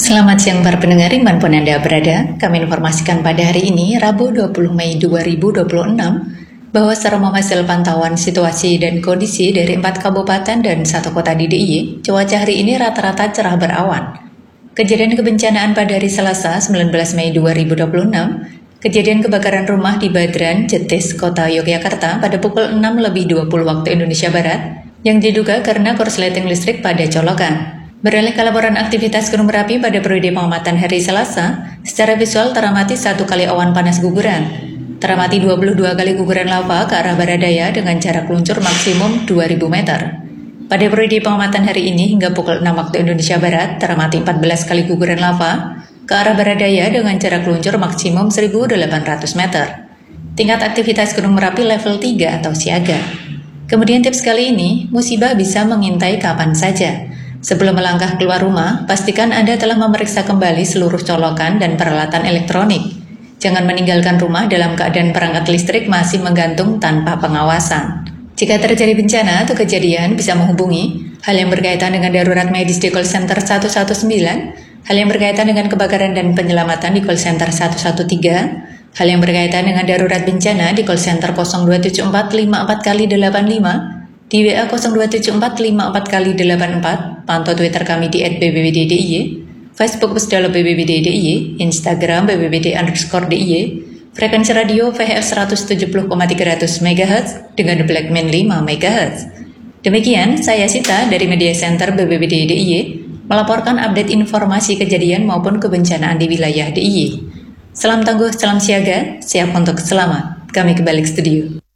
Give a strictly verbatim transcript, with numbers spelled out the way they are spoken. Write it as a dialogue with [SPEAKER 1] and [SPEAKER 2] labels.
[SPEAKER 1] Selamat siang para pendengar dimanapun Anda berada. Kami informasikan pada hari ini, Rabu dua puluh Mei dua ribu dua puluh enam, bahwa secara hasil pantauan situasi dan kondisi dari empat kabupaten dan satu kota di D I Y, cuaca hari ini rata-rata cerah berawan. Kejadian kebencanaan pada hari Selasa sembilan belas Mei dua ribu dua puluh enam, kejadian kebakaran rumah di Badran, Jetis, Kota Yogyakarta pada pukul enam lebih dua puluh waktu Indonesia Barat, yang diduga karena korsleting listrik pada colokan. Beralih ke laporan aktivitas gunung berapi pada periode pengamatan hari Selasa, secara visual teramati satu kali awan panas guguran. Teramati dua puluh dua kali guguran lava ke arah barat daya dengan jarak luncur maksimum dua ribu meter. Pada periode pengamatan hari ini hingga pukul enam waktu Indonesia Barat, teramati empat belas kali guguran lava ke arah barat daya dengan jarak luncur maksimum seribu delapan ratus meter. Tingkat aktivitas gunung berapi level tiga atau siaga. Kemudian tips kali ini, musibah bisa mengintai kapan saja. Sebelum melangkah keluar rumah, pastikan Anda telah memeriksa kembali seluruh colokan dan peralatan elektronik. Jangan meninggalkan rumah dalam keadaan perangkat listrik masih menggantung tanpa pengawasan. Jika terjadi bencana atau kejadian, bisa menghubungi hal yang berkaitan dengan darurat medis di call center satu satu sembilan, hal yang berkaitan dengan kebakaran dan penyelamatan di call center satu satu tiga, hal yang berkaitan dengan darurat bencana di call center nol dua tujuh empat lima empat kali delapan lima, di W A nol dua tujuh empat lima empat kali delapan empat, pantau Twitter kami di et b b b d d i y, Facebook Pusdalo B B B D D I Y, Instagram B B B D underscore D I Y, frekuensi radio V H F seratus tujuh puluh koma tiga ratus megahertz dengan Blackman lima megahertz. Demikian, saya Sita dari Media Center B B B D D I Y, melaporkan update informasi kejadian maupun kebencanaan di wilayah D I Y. Salam tangguh, salam siaga, siap untuk selamat. Kami kembali ke studio.